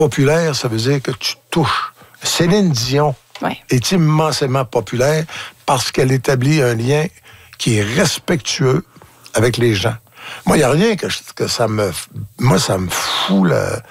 Populaire, ça veut dire que tu touches. Céline Dion est immensément populaire parce qu'elle établit un lien qui est respectueux avec les gens. Moi, il n'y a rien que ça me... Moi, ça me fout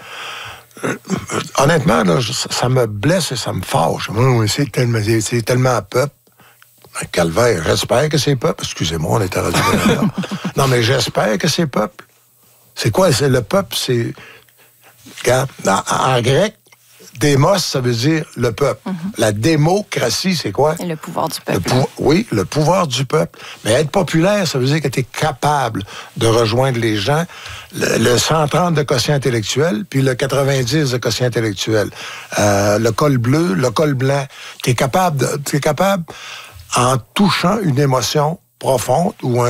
honnêtement, là, ça me blesse et ça me fâche. C'est tellement peuple. Un calvaire. J'espère que c'est peuple. Excusez-moi, on est à Radio Canada. Non, mais j'espère que c'est peuple. C'est quoi? C'est le peuple, c'est... Regarde, en grec, démos, ça veut dire le peuple. La démocratie, c'est quoi? Le pouvoir du peuple. Oui, le pouvoir du peuple. Mais être populaire, ça veut dire que tu es capable de rejoindre les gens. Le 130 de quotient intellectuel, puis le 90 de quotient intellectuel. Le col bleu, le col blanc. Tu es capable, en touchant une émotion profonde ou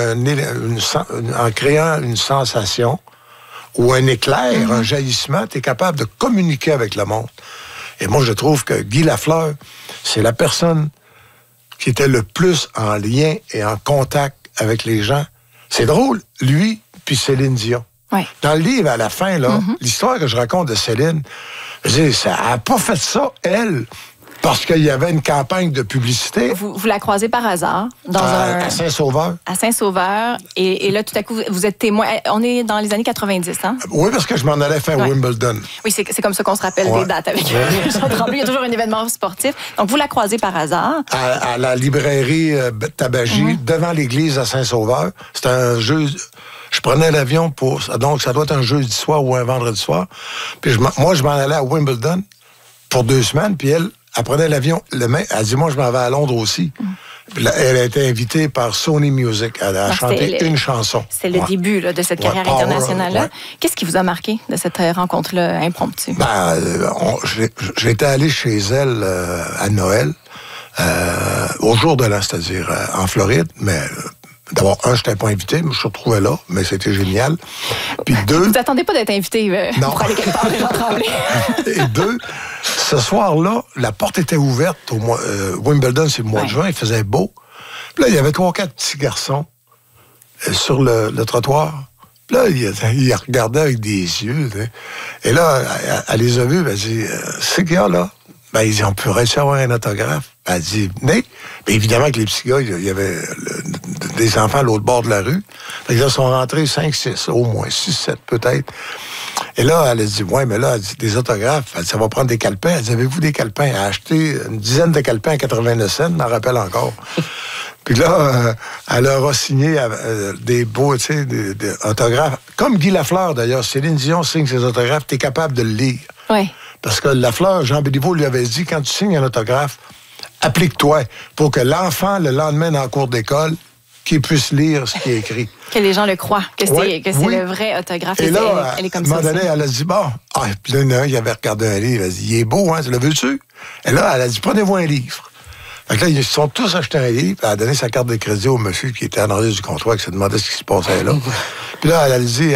en créant une sensation ou un éclair, un jaillissement, tu es capable de communiquer avec le monde. Et moi, je trouve que Guy Lafleur, c'est la personne qui était le plus en lien et en contact avec les gens. C'est drôle, lui puis Céline Dion. Oui. Dans le livre, à la fin, là, l'histoire que je raconte de Céline, elle n'a pas fait ça, elle, parce qu'il y avait une campagne de publicité. Vous la croisez par hasard à Saint-Sauveur. À Saint-Sauveur. Et là, tout à coup, vous êtes témoin. On est dans les années 90, hein? Oui, parce que je m'en allais faire Wimbledon. Oui, c'est comme ça qu'on se rappelle des dates avec Jean Tremblay. Il y a toujours un événement sportif. Donc, vous la croisez par hasard. À la librairie Tabagie, devant l'église à Saint-Sauveur. C'était un jeu... Je prenais l'avion pour... Donc, ça doit être un jeudi soir ou un vendredi soir. Puis moi, je m'en allais à Wimbledon pour 2 semaines, puis elle prenait l'avion. Elle dit, moi, je m'en vais à Londres aussi. Puis là, elle a été invitée par Sony Music. Elle a chanté une chanson. C'est le début là, de cette carrière internationale-là. Qu'est-ce qui vous a marqué de cette rencontre-là impromptue? J'étais allé chez elle à Noël, au jour de l'an, c'est-à-dire en Floride, mais... D'abord, je n'étais pas invité, je me suis retrouvé là, mais c'était génial. Puis 2... Vous n'attendez pas d'être invité pour aller quelque part et Tremblay. Et 2, ce soir-là, la porte était ouverte. Wimbledon, c'est le mois de juin, il faisait beau. Puis là, il y avait 3 ou 4 petits garçons sur le trottoir. Puis là, ils regardaient avec des yeux. Et là, elle les a vus, elle dit, c'est qu'il y a là? Ben, ils disent, on pourrait avoir un autographe. Ben, elle dit, venez. Bien, évidemment que les petits gars, il y avait des enfants à l'autre bord de la rue. Fait que là, ils sont rentrés 5, 6, au moins 6, 7 peut-être. Et là, elle a dit, ouais, mais là, elle dit, des autographes. Elle dit, ça va prendre des calepins. Elle dit, avez-vous des calepins? Elle a acheté une dizaine de calepins à 89 cents, je m'en rappelle encore. Puis là, elle leur a signé des beaux, tu sais, des autographes. Comme Guy Lafleur, d'ailleurs. Céline Dion signe ses autographes, t'es capable de le lire. Oui. Parce que Lafleur, Jean Béliveau lui avait dit, quand tu signes un autographe, applique-toi pour que l'enfant, le lendemain, dans la cour d'école, qu'il puisse lire ce qui est écrit. Que les gens le croient, que c'est le vrai autographe. Et là, elle est comme à un moment donné, elle a dit, bon, puis là, il avait regardé un livre, elle a dit, il est beau, hein, tu le veux-tu? Et là, elle a dit, prenez-vous un livre. Fait que là, ils se sont tous achetés un livre, elle a donné sa carte de crédit au monsieur qui était en arrière du comptoir, qui se demandait ce qui se passait là. Puis là, elle a dit,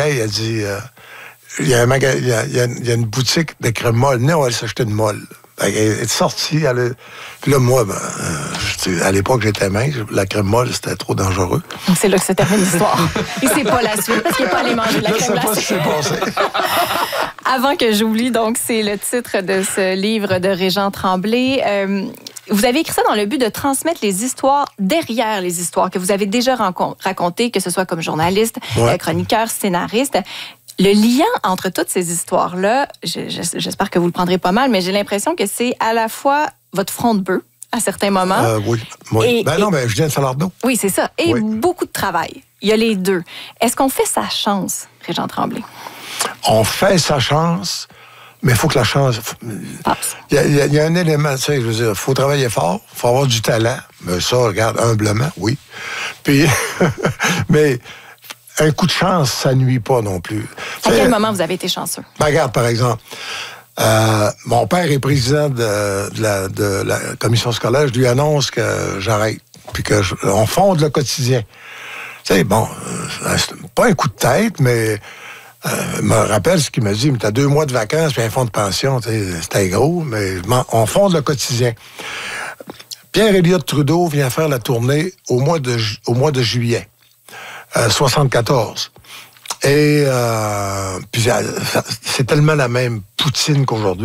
il y a une boutique de crème molle. Non, on va aller s'acheter une molle. Elle est sortie. Puis là, moi, à l'époque, j'étais mince. La crème molle, c'était trop dangereux. Donc, c'est là que se termine l'histoire. Et c'est pas la suite, parce qu'il n'est pas allé manger de la crème glacée. Je sais pas ce qui s'est passé. Avant que j'oublie, donc, c'est le titre de ce livre de Régent Tremblay. Vous avez écrit ça dans le but de transmettre les histoires derrière les histoires que vous avez déjà racontées, que ce soit comme journaliste, chroniqueur, scénariste. Le lien entre toutes ces histoires-là, j'espère que vous le prendrez pas mal, mais j'ai l'impression que c'est à la fois votre front de bœuf, à certains moments. Oui. Non, mais je viens de Salardo. Oui, c'est ça. Et beaucoup de travail. Il y a les deux. Est-ce qu'on fait sa chance, Régent Tremblay? On fait sa chance, mais il faut que la chance... Il y a un élément, tu sais, je veux dire, il faut travailler fort, il faut avoir du talent. Mais ça, regarde, humblement, oui. Puis, mais... Un coup de chance, ça nuit pas non plus. À quel moment vous avez été chanceux? Ben, regarde, par exemple, mon père est président de la commission scolaire. Je lui annonce que j'arrête, puis qu'on fonde le quotidien. Tu sais, bon, c'est pas un coup de tête, mais il me rappelle ce qu'il m'a dit. Tu as 2 mois de vacances, puis un fonds de pension. C'était gros, mais on fonde le quotidien. Pierre Elliott Trudeau vient faire la tournée au mois de juillet. 74. Et puis c'est tellement la même poutine qu'aujourd'hui.